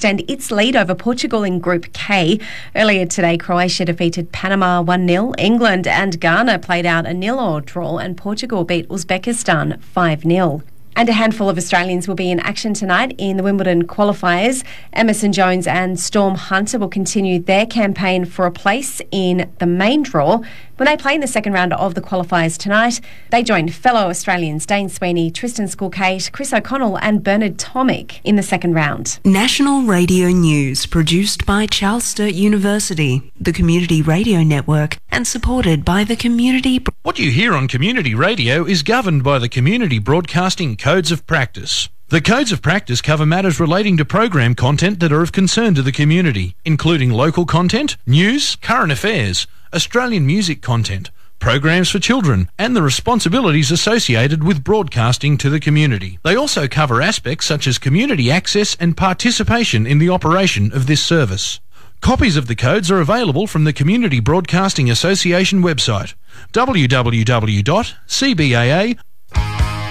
extend its lead over Portugal in Group K. Earlier today, Croatia defeated Panama 1-0. England and Ghana played out a 0-0 draw, and Portugal beat Uzbekistan 5-0. And a handful of Australians will be in action tonight in the Wimbledon qualifiers. Emerson Jones and Storm Hunter will continue their campaign for a place in the main draw. When they play in the second round of the qualifiers tonight, they join fellow Australians Dane Sweeney, Tristan Skulkate, Chris O'Connell and Bernard Tomic in the second round. National Radio News, produced by Charles Sturt University, the Community Radio Network, and supported by the Community... What you hear on Community Radio is governed by the Community Broadcasting Codes of Practice. The Codes of Practice cover matters relating to program content that are of concern to the community, including local content, news, current affairs, Australian music content, programs for children, and the responsibilities associated with broadcasting to the community. They also cover aspects such as community access and participation in the operation of this service. Copies of the codes are available from the Community Broadcasting Association website, www.cbaa.org.au.